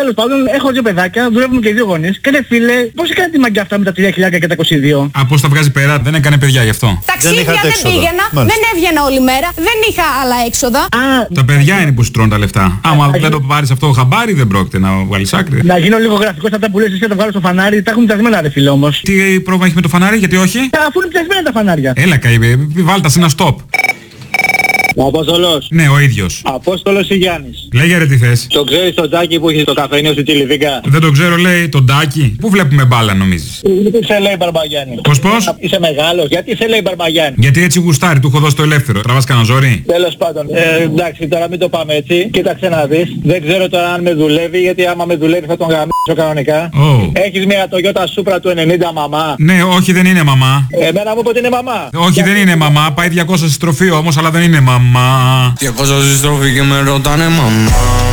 τέλος πάντων, έχω δύο παιδάκια, δουλεύουμε και δύο γονείς. Και φίλε, πώς έκανε τη μαγκιά αυτά με τα 3.000 και τα 22. Α, πώς τα βγάζει πέρα, δεν έκανε παιδιά γι' αυτό. Ταξίδια δεν πήγαινα, δεν έβγαινα όλη μέρα, δεν είχα άλλα έξοδα. Τα παιδιά είναι που σου τρώνε τα λεφτά. Άμα δεν το πάρεις αυτό χαμπάρι, δεν πρόκειται να βγάλεις άκρη. Να γίνω λίγο γραφικός αυτά που λες εσύ, να τα βγάλω στο φανάρι, τα έχουν πιασμένα ρε φίλε όμως. Τι πρόβλημα έχει με το φανάρι, γιατί όχι? Αφού είναι πιασμένα τα φανάρια. Έλα καηβέ, βάλτα σε ένα stop. Ο Απόστολος. Ναι, ο ίδιος. Απόστολος ή Γιάννης. Λέγε ρε τι θες. Το ξέρεις το Τάκη που έχει στο καφενείο στη Τιλιβίκα? Δεν το ξέρω, λέει τον Τάκη. Πού βλέπουμε μπάλα νομίζεις? Γιατί σε λέει Μπαρμπαγιάννη? Πώς? Είσαι μεγάλος, γιατί σε λέει Μπαρμπαγιάννη? Γιατί έτσι γουστάρει, του έχω δώσει το ελεύθερο. Τραβάς κανένα ζόρι? Τέλος πάντων, εντάξει, τώρα μην το πάμε έτσι. Κοίταξε να δεις. Δεν ξέρω τώρα αν με δουλεύει, γιατί άμα με δουλεύει θα τον γαμίσω κανονικά. Έχεις μια Toyota Supra του 90 μαμά? Ναι, όχι δεν είναι μαμά. Εμένα μου είπε ότι είναι μαμά. Όχι δεν είναι μαμά, πάει 200 στη στροφή όμως, αλλά δεν είναι μαμά. 200 στη στροφή και με ρωτάνε μαμά.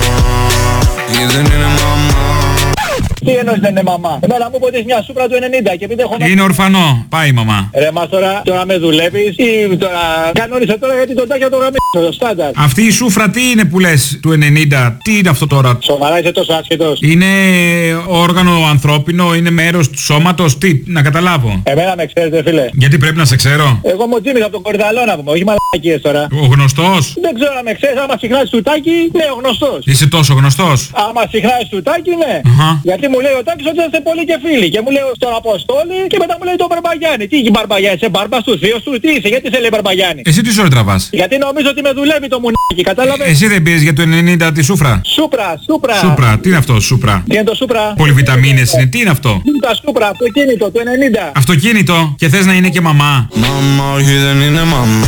Ή δεν είναι μαμά. Τι εννοείς δεν είναι μαμά? Εμένα μου είπε ότι μια Supra του 90 και επειδή έχω... Είναι ορφανό, πάει η μαμά. Ρε μας τώρα με δουλεύεις ή τώρα... Κανόνισε τώρα γιατί τον Τάκη θα το γαμίσω, το στάνταρ. Αυτή η σούφρα τι είναι που λες του 90, τι είναι αυτό τώρα? Σοβαρά είσαι τόσο άσχετος? Είναι όργανο ανθρώπινο, είναι μέρος του σώματος, τι, να καταλάβω. Εμένα με ξέρετε φίλε. Γιατί πρέπει να σε ξέρω? Εγώ μου Τζίμις από τον Κορυδαλό να πούμε, όχι μαλακίες τώρα. Ο γνωστός? Δεν ξέρω να με ξέρεις, άμα συχνάζεις του Τάκη, ναι ο γνωστός. Είσαι τόσο γνωστός? Άμα συχνάζεις του Τάκη, ναι. Γιατί μου λέει ο Τάκης ότι είστε πολύ και φίλοι. Και μου λέει στον Αποστόλη και μετά μου λέει τον Μπαρμπαγιάννη. Τι είχε Μπαρμπαγιάννη, είσαι μπάρμπας του, θείος του, τι είσαι, γιατί σε λέει Μπαρμπαγιάννη? Εσύ τι ζωή τραβάς? Γιατί νομίζω ότι με δουλεύει το μουνάκι, κατάλαβες? Εσύ δεν πήρες για το 90 τη σούφρα? Σούπρα. Σούπρα, τι είναι αυτό σούφρα? Τι είναι το Σούπρα? Πολυβιταμίνες είναι, τι είναι αυτό? Είναι τα Σούπρα, αυτοκίνητο, το 90. Αυτοκίνητο και θες να είναι και μαμά? Μαμά, όχι δεν είναι μαμά.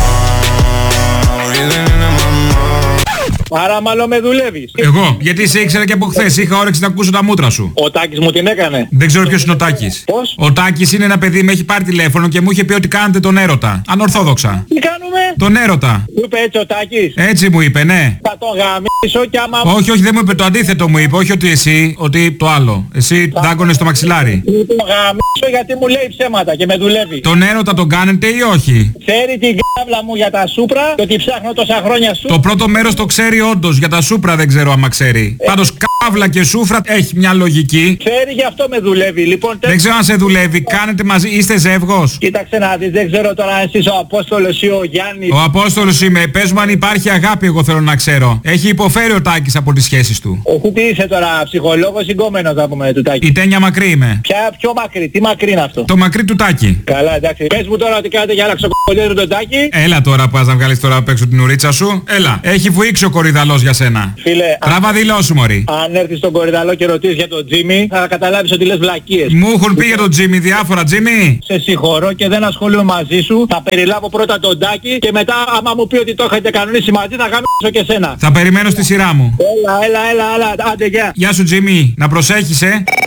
Όχι δεν είναι μαμά. Άρα μάλλον με δουλεύεις. Εγώ, γιατί σε ήξερα και από χθες, είχα όρεξη να ακούσω τα μούτρα σου. Ο Τάκης μου την έκανε. Δεν ξέρω ποιος είναι ο Τάκης. Πώς? Ο Τάκης είναι ένα παιδί, με έχει πάρει τηλέφωνο και μου είχε πει ότι κάνετε τον έρωτα. Ανορθόδοξα. Τι κάνουμε? Τον έρωτα. Του είπε έτσι ο Τάκης? Έτσι μου είπε, ναι. Θα τον γαμίσω και άμα... Όχι, δεν μου είπε το αντίθετο μου είπε, όχι ότι εσύ, ότι το άλλο. Εσύ δάγκωνες το μαξιλάρι. Του τον γαμίσω γιατί μου λέει ψέματα και με δουλεύει. Τον έρωτα τον κάνετε ή όχι? Ξέρει την κάβλα μου για τα Σούπρα και ότι ψάχνω τόσα χρόνια σου. Το πρώτο μέρος το ξέρει όντως, για τα Σούπρα δεν ξέρω άμα ξέρει. Πάντως κάβλα και Σούφρα έχει μια λογική. Ξέρει, γι' αυτό με δουλεύει. Λοιπόν, δεν ξέρω αν σε δουλεύει, κάνετε μαζί, είστε ζεύγος? Κοίταξε να δεις, δεν ξέρω τώρα αν εσύ ο Απόστολος ή ο Γιάννης. Ο Απόστολος είμαι, πες μου αν υπάρχει αγάπη, εγώ θέλω να ξέρω. Έχει υποφέρει ο Τάκης από τις σχέσεις του. Εσύ τι είσαι τώρα, ψυχολόγος ή γκόμενος θα πούμε του Τάκη? Η τένια μακρύ είμαι. Πιο μακρύ, τι μακρύ είναι αυτό? Το μακρύ του Τάκη. Καλά, εντάξει. Πες μου τώρα ότι κάνετε για να ξοκολιέρω τον Τάκη. Έλα τώρα πας να βγάλεις τώρα απ' έξω την ουρίτσα σου. Έλα, έχει βουήξει ο Κορυδαλός για σένα. Φίλε, τράβα δηλώσου μωρή. Αν έρθεις στον Κορυδαλό και ρωτήσεις για τον Τζίμι, θα καταλάβεις ότι λες βλακίες. Μου έχουν πει για τον Τζίμι διάφορα, Τζίμι. Σε συγχωρώ και δεν ασχολούμαι μαζί σου. Θα περιλάβω πρώτα τον Τάκη και μετά άμα μου πει ότι το έχετε κανονίσει μαζί θα γαμίσω και σένα. Θα περιμένω στη σειρά μου. Έλα, άντε γεια. Γεια σου Τζίμι, να προσέχεις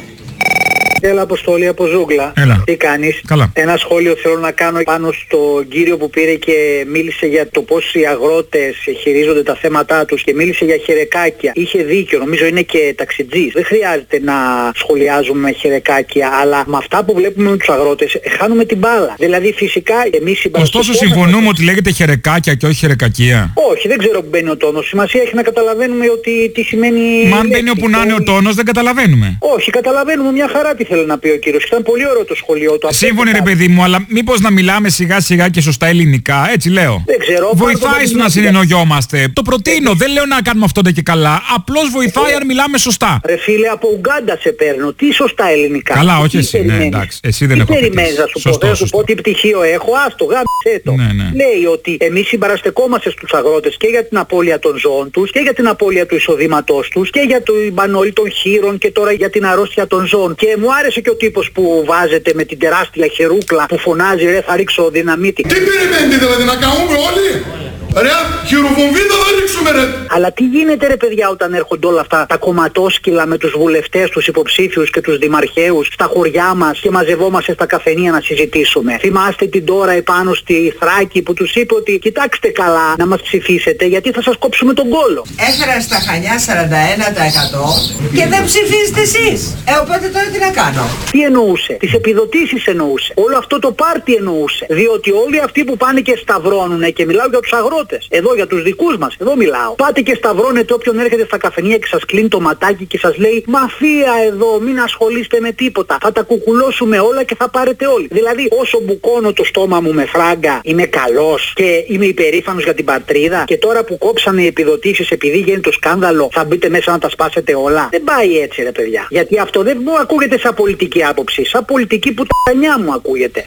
Έλα Αποστόλη από Ζούγκλα. Έλα. Τι κάνεις? Καλά. Ένα σχόλιο θέλω να κάνω πάνω στον κύριο που πήρε και μίλησε για το πώς οι αγρότες χειρίζονται τα θέματά τους και μίλησε για χερεκάκια. Είχε δίκιο, νομίζω είναι και ταξιτζής. Δεν χρειάζεται να σχολιάζουμε χερεκάκια, αλλά με αυτά που βλέπουμε με τους αγρότες χάνουμε την μπάλα. Δηλαδή φυσικά εμείς ωστόσο συμφωνούμε ότι λέγεται χερεκάκια και όχι χερεκακία. Όχι, δεν ξέρω που μπαίνει ο τόνος. Σημασία έχει να καταλαβαίνουμε ότι τι σημαίνει. Μα αν μπαίνει όπου να είναι ο τόνος δεν καταλαβαίνουμε. Όχι, καταλαβαίνουμε μια χαρά τι θέλει να πει ο κύριος. Ήταν πολύ ωραίο το σχολείο του. Σύμφωνοι ρε παιδί μου, αλλά μήπως να μιλάμε σιγά σιγά και σωστά ελληνικά, έτσι λέω. Δεν ξέρω. Βοηθάει στο να συνεννοιόμαστε. Το προτείνω, δεν λέω να κάνουμε αυτό και καλά. Απλώς βοηθάει αν μιλάμε σωστά. Ρε φίλε, από Ουγκάντα σε παίρνω. Τι σωστά ελληνικά. Καλά, όχι εσύ. Ναι, εντάξει. Εσύ δεν έχω πει. Θα σου πω τι πτυχίο έχω. Άστο, γάμισε το. Ναι. Λέει ότι εμείς συμπαραστεκόμαστε στους αγρότες και για την απώλεια των ζώων τους και για την απώλεια του εισοδήματός τους και για την πανόλη των χείρων και τώρα για την αρρώστια των ζώων. Και μου άρεσε και ο τύπος που βάζεται με την τεράστια χερούκλα που φωνάζει ρε θα ρίξω δυναμίτη. Τι περιμένετε δηλαδή να καούμε όλοι? Ρε, χειροβομβίδα θα ρίξουμε ρε. Αλλά τι γίνεται ρε παιδιά όταν έρχονται όλα αυτά τα κομματόσκυλα με τους βουλευτές, τους υποψήφιους και τους δημαρχαίους στα χωριά μας και μαζευόμαστε στα καφενεία να συζητήσουμε. Θυμάστε την τώρα επάνω στη Θράκη που τους είπε ότι κοιτάξτε καλά να μας ψηφίσετε γιατί θα σας κόψουμε τον κόλο. Έφερα στα Χανιά 41% και δεν ψηφίζετε εσείς. Οπότε τώρα τι να κάνω? Τι εννοούσε? Τις επιδοτήσεις εννοούσε. Όλο αυτό το πάρτι εννοούσε. Διότι όλοι αυτοί που πάνε και σταυρώνουνε και μιλάω για τους αγρότες αγρότες. Εδώ για τους δικούς μας, εδώ μιλάω. Πάτε και σταυρώνετε όποιον έρχεται στα καφενεία και σας κλείνει το ματάκι και σας λέει μαφία εδώ, μην ασχολείστε με τίποτα. Θα τα κουκουλώσουμε όλα και θα πάρετε όλοι. Δηλαδή όσο μπουκώνω το στόμα μου με φράγκα είμαι καλός και είμαι υπερήφανος για την πατρίδα και τώρα που κόψανε οι επιδοτήσεις επειδή γίνει το σκάνδαλο θα μπείτε μέσα να τα σπάσετε όλα. Δεν πάει έτσι ρε παιδιά. Γιατί αυτό δεν μου ακούγεται σαν πολιτική άποψη, σαν πολιτική που τα νιά μου ακούγεται.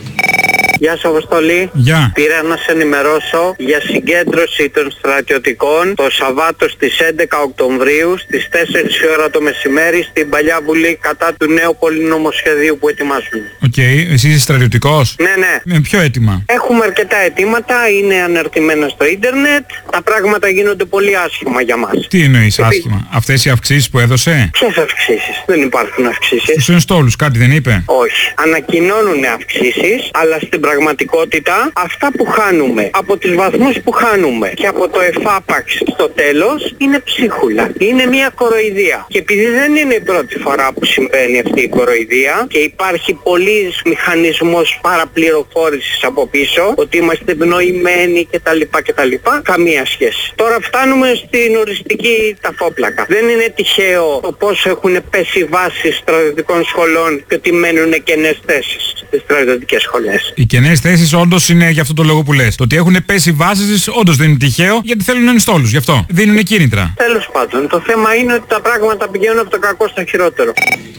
Γεια σου Αποστολή. Γεια. Πήρα να σε ενημερώσω για συγκέντρωση των στρατιωτικών το Σαββάτο στις 11 Οκτωβρίου στις 4 η ώρα το μεσημέρι στην Παλιά Βουλή κατά του νέου πολυνομοσχεδίου που ετοιμάζουν. Οκ, εσύ είσαι στρατιωτικός? Ναι, ναι. Με ποιο αίτημα? Έχουμε αρκετά αιτήματα, είναι αναρτημένα στο ίντερνετ, τα πράγματα γίνονται πολύ άσχημα για μας. Τι εννοείς άσχημα? Αυτές οι αυξήσεις που έδωσε? Ποιες αυξήσεις? Δεν υπάρχουν αυξήσεις. Στους ενστόλους κάτι δεν είπε? Όχι. Ανακοινώνουν αυξήσεις, αλλά στην πραγματικότητα αυτά που χάνουμε, από τους βαθμούς που χάνουμε και από το εφάπαξ στο τέλος είναι ψίχουλα. Είναι μια κοροϊδία. Και επειδή δεν είναι η πρώτη φορά που συμβαίνει αυτή η κοροϊδία και υπάρχει πολύς μηχανισμός παραπληροφόρησης από πίσω, ότι είμαστε ευνοημένοι κτλ. Καμία σχέση. Τώρα φτάνουμε στην οριστική ταφόπλακα. Δεν είναι τυχαίο το πόσο έχουν πέσει βάσεις στρατιωτικών σχολών και ότι μένουν κενές θέσεις στις στρατιωτικές σχολές. Οι κενές θέσεις όντως είναι για αυτό το λόγο που λες. Το ότι έχουν πέσει βάσεις όντως δεν είναι τυχαίο γιατί θέλουν ενστόλους. Γι' αυτό δίνουν κίνητρα. Τέλος πάντων, το θέμα είναι ότι τα πράγματα πηγαίνουν από το κακό στο χειρότερο.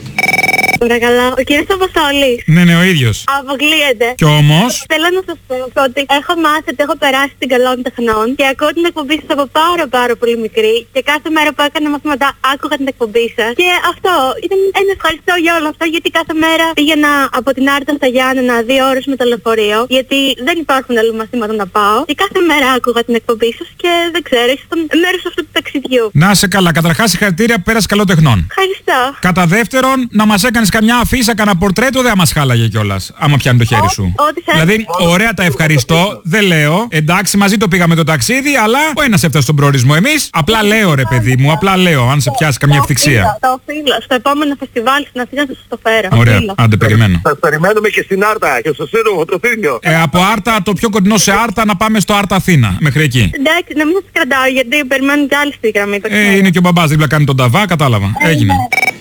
Παρακαλώ, ο κύριος Αποστόλης. Ναι, ο ίδιος. Αποκλείεται. Κι όμως... Θέλω να σας πω ότι έχω μάθει ότι έχω περάσει την καλών τεχνών και ακούω την εκπομπή σας από πάρα πολύ μικρή και κάθε μέρα που έκανα μαθήματα άκουγα την εκπομπή σας και αυτό ήταν ένα ευχαριστώ για όλο αυτό γιατί κάθε μέρα πήγαινα από την Άρτα στα Γιάννενα 2 ώρες με το λεωφορείο γιατί δεν υπάρχουν άλλου μαθήματα να πάω και κάθε μέρα άκουγα την εκπομπή σας και δεν ξέρω, ήσασταν μέρος αυτού του ταξιδιού. Να σε καλά, καταρχάς συγχαρητήρια που πέρασε καλό τεχνών. Ευχαριστώ. Κατά δεύτερον, να μας έκανες καμιά αφίσα, κανένα πορτρέτο, δεν μας χάλαγε κιόλας. Άμα πιάνει το χέρι σου. Δηλαδή, ωραία τα ευχαριστώ, δεν λέω. Εντάξει, μαζί το πήγαμε το ταξίδι, αλλά ο ένας έφτασε στον προορισμό. Εμείς απλά λέω ρε παιδί μου, απλά λέω, αν σε πιάσει καμιά ευθυξία. Το οφείλω. Στο επόμενο φεστιβάλ στην Αθήνα θα σας το φέρω. Ωραία, άντε περιμένω. Σας περιμένουμε και στην Άρτα και στο Σύλλογο το Θήνιο. Από Άρτα, το πιο κοντινό σε Άρτα, να πάμε στο Άρτα Αθήνα. Μέχρι εκεί. Εντάξει, να μην σας κρατάω γιατί περιμένουν κι άλλοι στη γραμμή. Είναι και ο μπαμπάς δίπλα κάνει τον ταβά, κατάλαβα. Έγινε.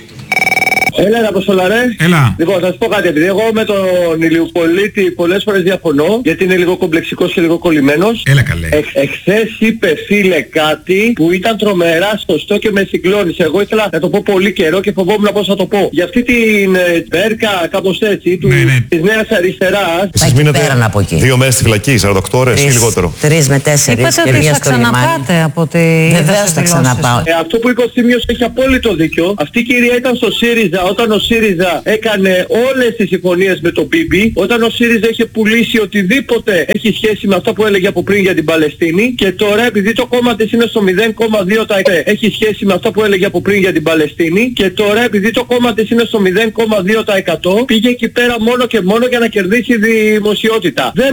Έλα, Αποστόλα, ρε. Έλα. Λοιπόν, θα σας πω κάτι, επειδή εγώ με τον Ηλιοπολίτη πολλές φορές διαφωνώ, γιατί είναι λίγο κομπλεξικός και λίγο κολλημένος. Έλα καλέ. Εχθές είπε, φίλε, κάτι που ήταν τρομερά σωστό και με συγκλώνησε. Εγώ ήθελα να το πω πολύ καιρό και φοβόμουν πώς θα το πω. Για αυτή την Μπέρκα, κάπως έτσι, της Νέας Αριστεράς. Εσείς μείνετε από εκεί. 2 μέρες στη φυλακή, 48 ώρες ή λιγότερο? 3 με 4. Είπατε ότι θα ξαναπάτε από τη... Βεβαίως θα ξαναπάω. Αυτό που είπε ο Θήμιος έχει απόλυτο δίκιο. Αυτή η κυρία ήταν στο ΣΥΡΙΖΑ όταν ο ΣΥΡΙΖΑ έκανε όλες τις συμφωνίες με τον Μπίμπι, όταν ο ΣΥΡΙΖΑ είχε πουλήσει οτιδήποτε έχει σχέση με αυτά που έλεγε από πριν για την Παλαιστίνη και τώρα επειδή το κόμμα της είναι στο 0,2% έχει σχέση με αυτά που έλεγε από πριν για την Παλαιστίνη και τώρα επειδή το κόμμα της είναι στο 0,2% πήγε εκεί πέρα μόνο και μόνο για να κερδίσει δημοσιότητα.